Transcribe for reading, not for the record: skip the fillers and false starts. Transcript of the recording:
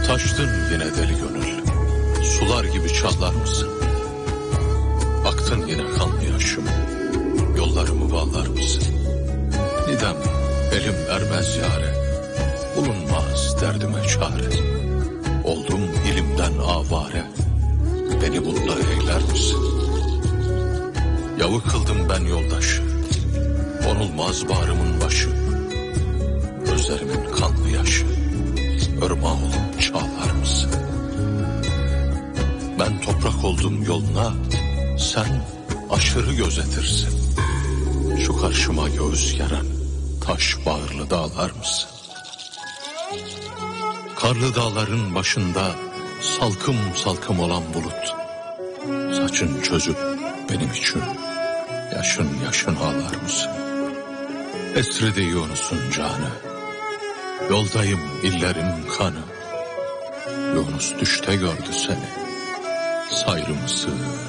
Taştın yine deli gönül, sular gibi çağlar mısın? Aktın yine kanlı yaşım, yollarımı bağlar mısın? Nidem elim ermez yâre, bulunmaz derdime çare. Oldum ilimden avare, beni bunda eyler misin? Yavu kıldım ben yoldaşı, onulmaz bağrımın başı. Gözlerimin kanlı yaşı, ırmağı olup çağlar mısın? Ben toprak oldum yoluna, sen aşırı gözetirsin. Şu karşıma göğüs geren taş bağırlı dağlar mısın? Karlı dağların başında salkım salkım olan bulut, saçın çözüp benim için yaşın yaşın ağlar mısın? Esridi Yunus'un canı, yoldayım illerim kanı. Yunus düşte gördü seni, sayrı mısın?